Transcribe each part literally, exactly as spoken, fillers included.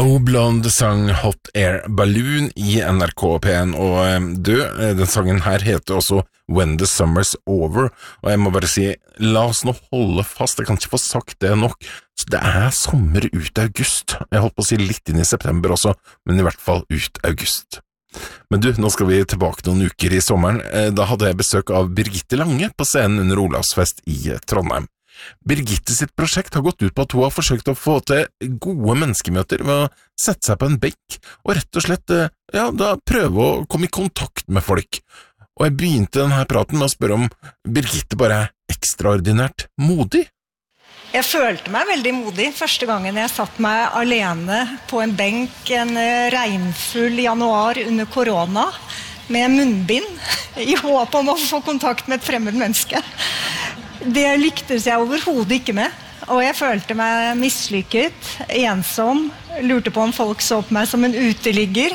Oh Blonde sang Hot Air Balloon i N R K P en, og du, den sangen her heter også When the Summer's Over, og jeg må bare si, la oss nå holde fast, jeg kan ikke få sagt det nok, så det er sommer ut august, jeg holdt på å si litt inn i september også, men i hvert fall ut august. Men du, nå skal vi tilbake noen uker i sommeren, da hadde jeg besøk av Birgitte Lange på scenen under Olavsfest i Trondheim. Birgitte sitt prosjekt har gått ut på at hun har forsøkt å få til gode menneskemøter ved å sette seg på en benk og rett og slett, ja, da prøve å komme i kontakt med folk. Og jeg begynte denne praten med å spørre om Birgitte bare er ekstraordinært modig. Jeg følte meg veldig modig første gangen jeg satt meg alene på en benk en regnfull januar under korona med munnbind i håp om å få kontakt med et fremmed menneske. Det lyktes jeg overhodet ikke med, og jeg følte meg mislykket, ensom, lurte på om folk så på meg som en uteligger,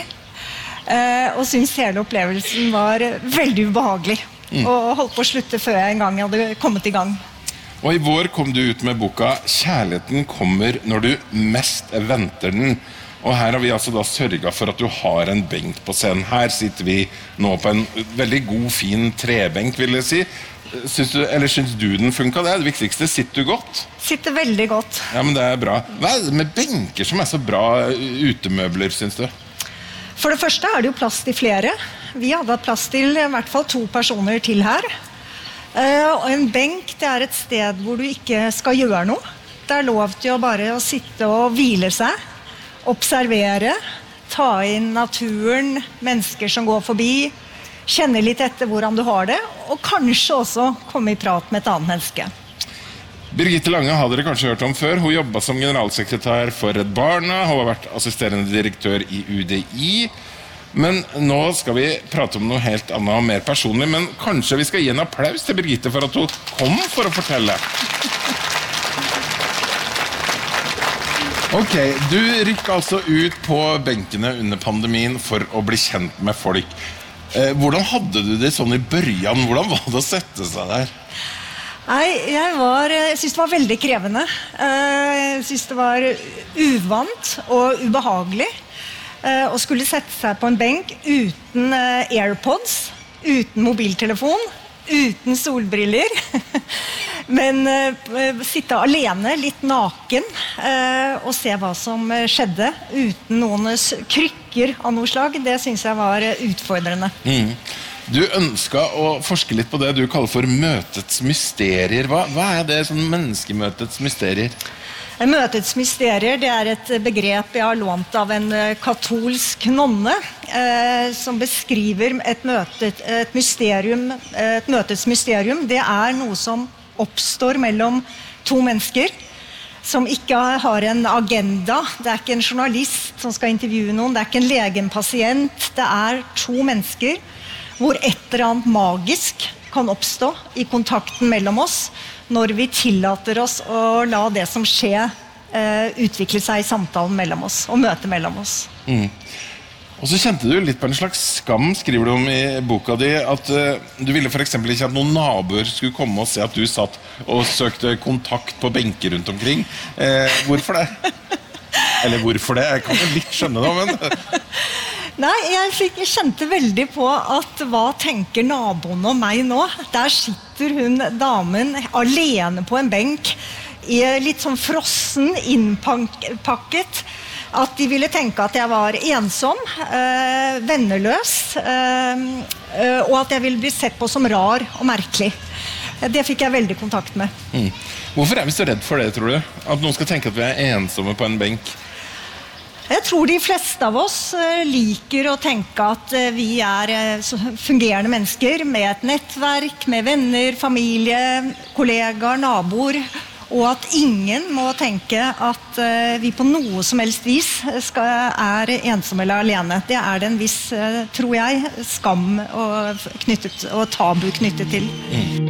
og syntes hele opplevelsen var veldig ubehagelig, mm. og holdt på å slutte før jeg en gang hadde kommet i gang. Og i vår kom du ut med boka «Kjærligheten kommer når du mest venter den», og her har vi altså da sørget for at du har en benk på scenen. Her sitter vi nå på en veldig god, fin trebenk, vil jeg si. Syns du, eller syns du den funket? Det er det viktigste. Sitter du godt? Sitter veldig godt. Ja, men det er bra. Hva er det med benker som er så bra utemøbler, syns du? For det første er det jo plass til flere. Vi hadde hatt plass til i hvert fall to personer til her. Og en benk, det er et sted hvor du ikke skal gjøre noe. Det er lov til å bare å sitte og hvile seg, observere, ta inn naturen, mennesker som går forbi, kjenne litt etter hvordan du har det, og kanskje også komme i prat med et annet menneske. Birgitte Lange har dere kanskje hørt om før. Hun jobbet som generalsekretær for Redd Barna, hun har vært assisterende direktør i U D I, men nå skal vi prate om noe helt annet og mer personlig, men kanskje vi skal gi en applaus til Birgitte for at hun kom for å fortelle. Ok, du rykket altså ut på benkene under pandemien for å bli kjent med folk. Hvordan hadde du det sånn i børjan? Hvordan var det å sette seg der? Nei, jeg, var, jeg synes det var veldig krevende. Jeg synes det var uvant og ubehagelig å skulle sette seg på en benk uten AirPods, uten mobiltelefon, uten solbriller, men sitte alene, litt naken, og se hva som skjedde uten noen krykker av noe slag. Det synes jeg var utfordrende. Mm. Du ønsket å forske litt på det du kaller for møtets mysterier. Hva, hva er det sånn menneskemøtets mysterier? Møtets mysterier, det er et begrep jeg har lånt av en katolsk nonne, eh, som beskriver et, møte, et, mysterium, et møtets mysterium. Det er noe som oppstår mellom to mennesker, som ikke har en agenda. Det er ikke en journalist som skal intervjue noen, det er ikke en lege, en pasient. Det er to mennesker hvor et eller annet magisk kan oppstå i kontakten mellom oss, når vi tillater oss å la det som skjer eh, utvikle seg i samtalen mellom oss, og møte mellom oss. Mm. Og så kjente du litt på en slags skam, skriver du om i boka di, at uh, du ville for eksempel ikke at noen naboer skulle komme og se at du satt og søkte kontakt på benker rundt omkring. Eh, hvorfor det? Eller hvorfor det? Jeg kan jo litt skjønne det, men... Nei, jeg, fikk, jeg kjente veldig på at hva tenker naboen om meg nå? Der sitter hun, damen, alene på en benk, i litt sånn frossen, innpakket, at de ville tenke at jeg var ensom, øh, venneløs, øh, og at jeg ville bli sett på som rar og merkelig. Det fikk jeg veldig kontakt med. Mm. Hvorfor er vi så redd for det, tror du? At noen skal tenke at vi er ensomme på en benk? Jeg tror de fleste av oss liker å tenke at vi er fungerende mennesker med et nettverk, med venner, familie, kollegaer, naboer, og at ingen må tenke at vi på noe som helst vis skal, er ensomme eller alene. Det er det en viss, tror jeg, skam og, knyttet, og tabu knyttet til. Mm.